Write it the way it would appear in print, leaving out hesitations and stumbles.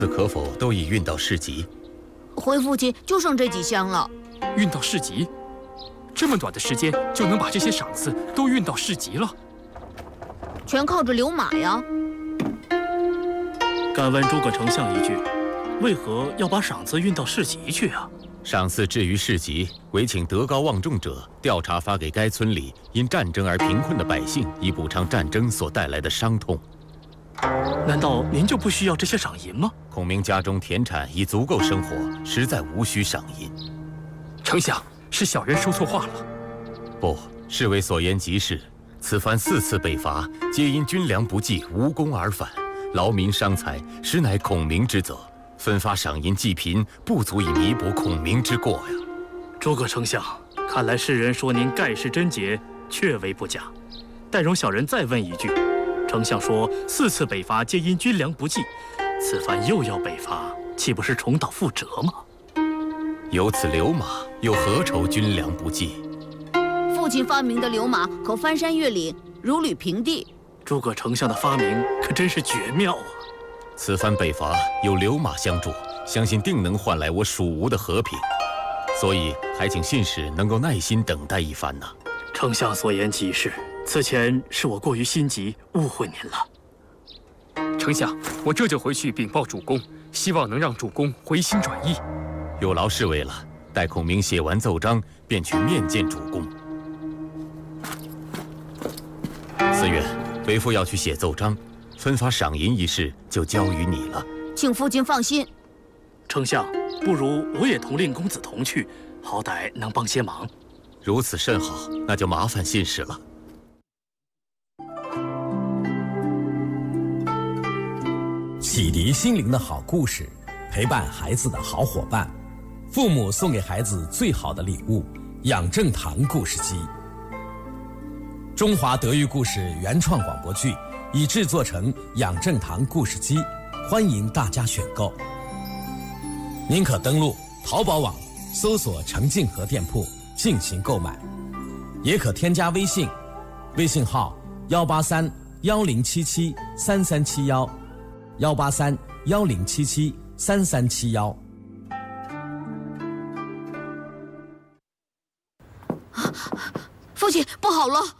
可否都已运到市集？ 回父亲就剩这几箱了。 运到市集？这么短的时间就能把这些赏赐都运到市集了？ 全靠着刘马呀。 敢问诸葛丞相一句，为何要把赏赐运到市集去啊？ 赏赐置于市集，为请德高望重者调查发给该村里因战争而贫困的百姓，以补偿战争所带来的伤痛。 难道您就不需要这些赏银吗？ 孔明家中田产已足够生活，实在无需赏银。 丞相，是小人说错话了。 不，侍卫所言极是。此番4次北伐，皆因军粮不济，无功而返，劳民伤财，实乃孔明之责。分发赏银济贫，不足以弥补孔明之过呀。 诸葛丞相，看来世人说您盖世贞洁，确为不假。待容小人再问一句，丞相说4次北伐皆因军粮不济，此番又要北伐，岂不是重蹈覆辙吗？ 有此刘马，又何愁军粮不济？ 父亲发明的刘马可翻山越岭，如履平地。 诸葛丞相的发明可真是绝妙啊！ 此番北伐有刘马相助，相信定能换来我蜀吴的和平。所以还请信使能够耐心等待一番呐。 丞相所言极是，此前是我过于心急，误会您了。 丞相，我这就回去禀报主公，希望能让主公回心转意。 有劳侍卫了，待孔明写完奏章，便去面见主公。思远，为父要去写奏章，分发赏银一事就交于你了。 请父亲放心。 丞相，不如我也同令公子同去，好歹能帮些忙。 如此甚好，那就麻烦信使了。 启迪心灵的好故事，陪伴孩子的好伙伴，父母送给孩子最好的礼物——养正堂故事机。中华德育故事原创广播剧已制作成养正堂故事机，欢迎大家选购。您可登录淘宝网搜索程静和店铺进行购买，也可添加微信，微信号18310773371，18310773371。 父亲，不好了！